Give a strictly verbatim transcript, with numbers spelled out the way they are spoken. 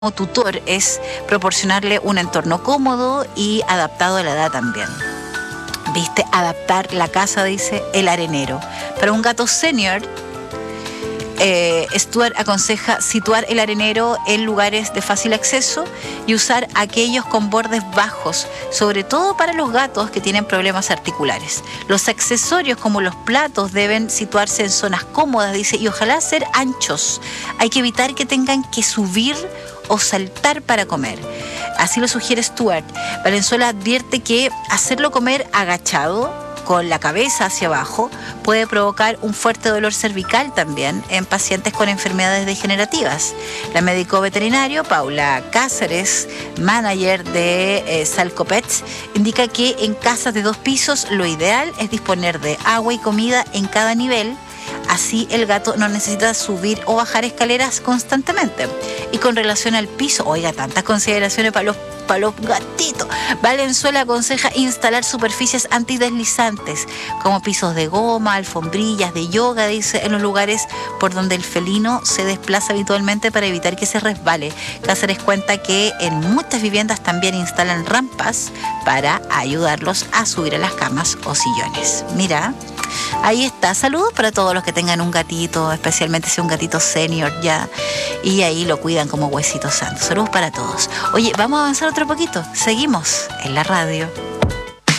como tutor es proporcionarle un entorno cómodo y adaptado a la edad también. ¿Viste? Adaptar la casa, dice el arenero. Para un gato senior, eh, Stuart aconseja situar el arenero en lugares de fácil acceso y usar aquellos con bordes bajos, sobre todo para los gatos que tienen problemas articulares. Los accesorios como los platos deben situarse en zonas cómodas, dice, y ojalá ser anchos. Hay que evitar que tengan que subir o saltar para comer. Así lo sugiere Stuart. Valenzuela advierte que hacerlo comer agachado, con la cabeza hacia abajo, puede provocar un fuerte dolor cervical también en pacientes con enfermedades degenerativas. La médico veterinario Paula Cáceres, manager de eh, Salcopets, indica que en casas de dos pisos lo ideal es disponer de agua y comida en cada nivel. Así el gato no necesita subir o bajar escaleras constantemente. Y con relación al piso, oiga, tantas consideraciones para los, para los gatitos. Valenzuela aconseja instalar superficies antideslizantes, como pisos de goma, alfombrillas de yoga, dice, en los lugares por donde el felino se desplaza habitualmente para evitar que se resbale. Cáceres cuenta que en muchas viviendas también instalan rampas para ayudarlos a subir a las camas o sillones. Mira, ahí está. Saludos para todos los que tengan un gatito, especialmente si un gatito senior ya, y ahí lo cuidan como huesito santo. Saludos para todos. Oye, vamos a avanzar otro poquito. Seguimos en la radio.